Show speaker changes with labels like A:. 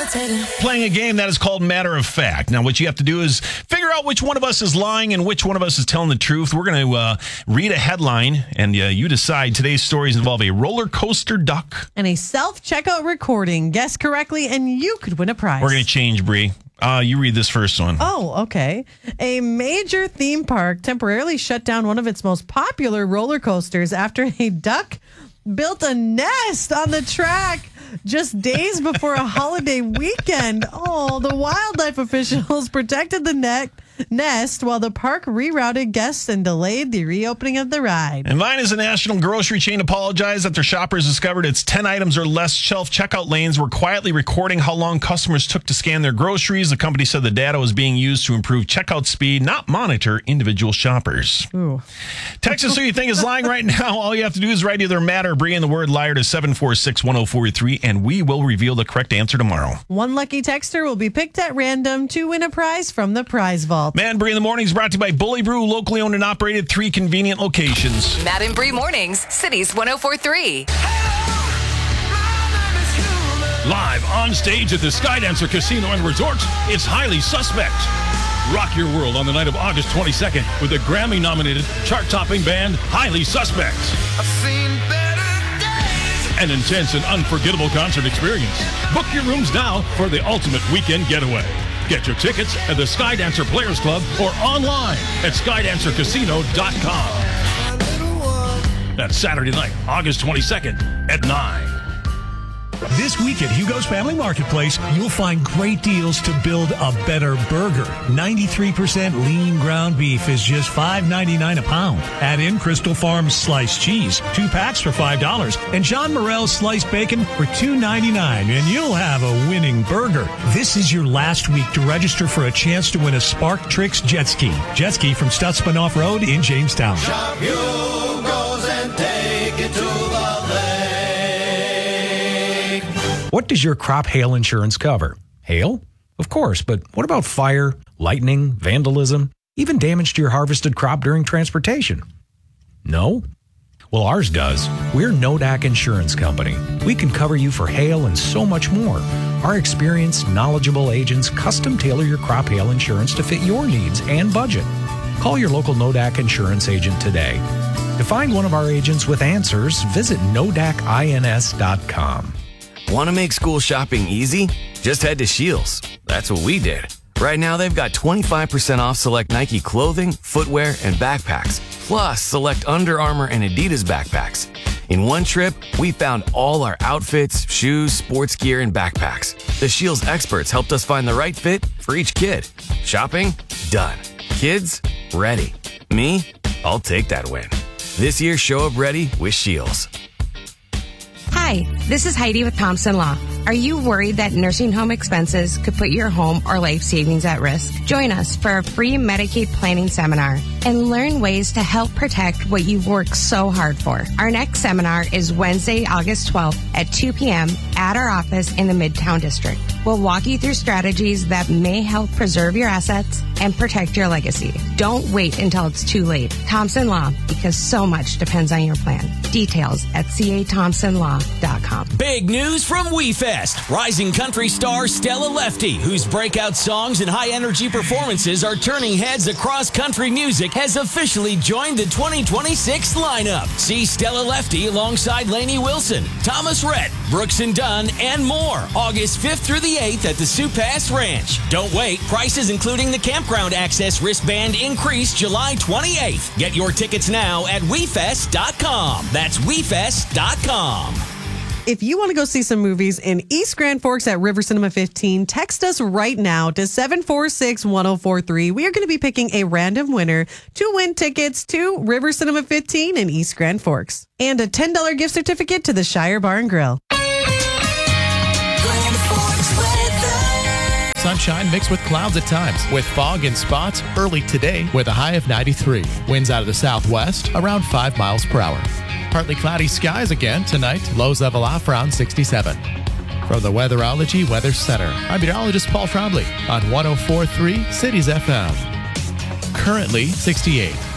A: Playing a game that is called Matter of Fact. Now, what you have to do is figure out which one of us is lying and which one of us is telling the truth. We're going to read a headline, and you decide. Today's stories involve a roller coaster duck
B: and a self-checkout recording. Guess correctly, and you could win a prize.
A: We're going to change, Bree. You read this first one.
B: Oh, okay. A major theme park temporarily shut down one of its most popular roller coasters after a duck built a nest on the track just days before a holiday weekend. Oh, the wildlife officials protected the nest while the park rerouted guests and delayed the reopening of the ride.
A: And mine is a national grocery chain apologized after shoppers discovered its 10 items or less shelf checkout lanes were quietly recording how long customers took to scan their groceries. The company said the data was being used to improve checkout speed, not monitor individual shoppers.
B: Ooh.
A: Text us who you think is lying right now. All you have to do is write either matter or Bree in the word liar to 746-1043, and we will reveal the correct answer tomorrow.
B: One lucky texter will be picked at random to win a prize from the prize vault.
A: Matt and Bree in the Morning is brought to you by Bully Brew, locally owned and operated, 3 convenient locations.
C: Matt and Bree Mornings, Cities 104.3.
D: Live on stage at the Skydancer Casino and Resort, it's Highly Suspect. Rock your world on the night of August 22nd with the Grammy-nominated, chart-topping band Highly Suspect.
E: I've seen better days.
D: An intense and unforgettable concert experience. Book your rooms now for the ultimate weekend getaway. Get your tickets at the Skydancer Players Club or online at skydancercasino.com. That's Saturday night, August 22nd at 9.
F: This week at Hugo's Family Marketplace, you'll find great deals to build a better burger. 93% lean ground beef is just $5.99 a pound. Add in Crystal Farms sliced cheese, 2 packs for $5, and John Morrell's sliced bacon for $2.99, and you'll have a winning burger. This is your last week to register for a chance to win a Spark Tricks jet ski. Jet ski from Stutzman Off-Road in Jamestown.
E: Shop Hugo's and take it to the lake.
G: What does your crop hail insurance cover? Hail? Of course, but what about fire, lightning, vandalism, even damage to your harvested crop during transportation? No? Well, ours does. We're Nodak Insurance Company. We can cover you for hail and so much more. Our experienced, knowledgeable agents custom tailor your crop hail insurance to fit your needs and budget. Call your local Nodak Insurance agent today. To find one of our agents with answers, visit nodakins.com.
H: Want to make school shopping easy? Just head to Scheels. That's what we did. Right now, they've got 25% off select Nike clothing, footwear, and backpacks, plus select Under Armour and Adidas backpacks. In one trip, we found all our outfits, shoes, sports gear, and backpacks. The Scheels experts helped us find the right fit for each kid. Shopping? Done. Kids? Ready. Me? I'll take that win. This year, show up ready with Scheels.
I: Hi, this is Heidi with Thompson Law. Are you worried that nursing home expenses could put your home or life savings at risk? Join us for a free Medicaid planning seminar and learn ways to help protect what you've worked so hard for. Our next seminar is Wednesday, August 12th at 2 p.m. at our office in the Midtown District. We'll walk you through strategies that may help preserve your assets and protect your legacy. Don't wait until it's too late. Thompson Law, because so much depends on your plan. Details at cathompsonlaw.com.
J: Big news from WeFest. Rising country star Stella Lefty, whose breakout songs and high-energy performances are turning heads across country music, has officially joined the 2026 lineup. See Stella Lefty alongside Lainey Wilson, Thomas Rhett, Brooks and Dunn, and more. August 5th through the 8th at the Sioux Pass Ranch. Don't wait. Prices including the campground access wristband increase July 28th. Get your tickets now at WeFest.com. That's WeFest.com.
B: If you want to go see some movies in East Grand Forks at River Cinema 15, text us right now to 746-1043. We are going to be picking a random winner to win tickets to River Cinema 15 in East Grand Forks and a $10 gift certificate to the Shire Bar and Grill.
K: Sunshine mixed with clouds at times, with fog in spots early today with a high of 93. Winds out of the southwest around 5 miles per hour. Partly cloudy skies again tonight. Lows level off around 67. From the Weatherology Weather Center, I'm meteorologist Paul Trombley on 104.3 Cities FM. Currently 68.